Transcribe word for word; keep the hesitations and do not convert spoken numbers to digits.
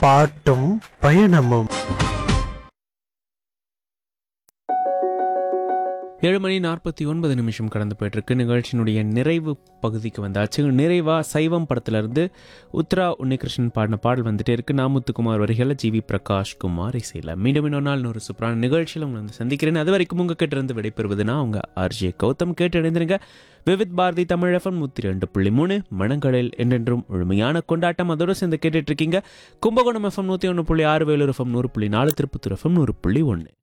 பாட்டும் பயணமும். ஏழு மணி நாற்பத்தி ஒன்பது நிமிஷம் கடந்து போயிட்டுருக்கு. நிகழ்ச்சியினுடைய நிறைவு பகுதிக்கு வந்தாச்சு. நிறைவா சைவம் படத்திலிருந்து உத்ரா உன்னிகிருஷ்ணன் பாடின பாடல் வந்துட்டே இருக்கு. நாமுத்துக்குமார் வரிகளை ஜி வி பிரகாஷ் குமார் இசையில். மீண்டும் இன்னொரு நாள் ஒரு சூப்பரான நிகழ்ச்சியில் உங்களை வந்து சந்திக்கிறேன். அது வரைக்கும் உங்கள் கிட்ட இருந்து விடைபெறுவதுனா உங்க ஆர்ஜே கௌதம். கேட்டு இணைந்திருங்க விவித் பாரதி தமிழ் எஃப்எம் நூற்றி ரெண்டு புள்ளி மூணு மனங்களில் என்றென்றும் முழுமையான கொண்டாட்டம். அதோடு சேர்ந்து கேட்டுட்டு இருக்கீங்க கும்பகோணம் எஃப்எம் நூற்றி ஒன்று புள்ளி ஆறு, வேலூர் எஃப்எம் நூறு புள்ளி நாலு, திருப்பத்தூர் எஃப்எம் நூறு புள்ளி ஒன்று.